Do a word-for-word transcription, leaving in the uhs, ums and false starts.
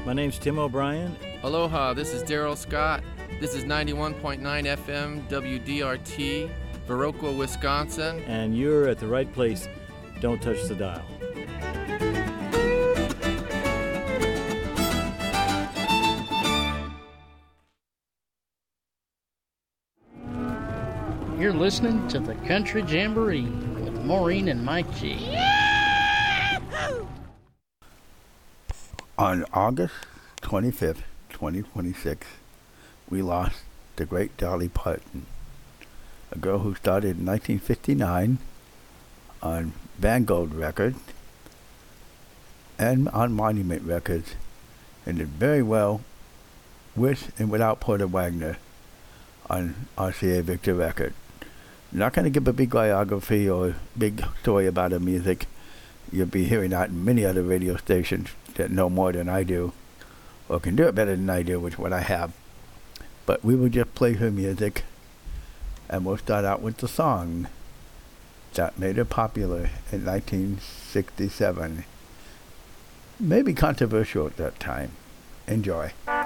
My name's Tim O'Brien. Aloha, this is Daryl Scott. This is ninety-one point nine F M W D R T, Viroqua, Wisconsin. And you're at the right place. Don't touch the dial. You're listening to the Country Jamboree with Maureen and Mike G. On August twenty-fifth, twenty twenty-six, we lost the great Dolly Parton, a girl who started in nineteen fifty-nine on Vanguard Records and on Monument Records, and did very well with and without Porter Wagoner on R C A Victor Records. Not going to give a big biography or big story about her music. You'll be hearing that in many other radio stations that know more than I do, or can do it better than I do with what I have. But we will just play her music, and we'll start out with the song that made her popular in nineteen sixty-seven. Maybe controversial at that time. Enjoy.